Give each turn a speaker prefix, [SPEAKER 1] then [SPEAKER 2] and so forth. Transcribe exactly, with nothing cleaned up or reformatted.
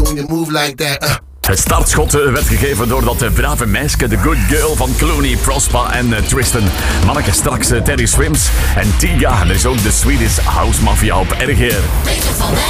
[SPEAKER 1] when you move like that. Uh.
[SPEAKER 2] Het startschot werd gegeven door dat brave meisje, de good girl van Clooney, Prospa en uh, Tristan. Manneke straks uh, Teddy Swims en Tiga. Er is ook de Swedish House Mafia op R G R.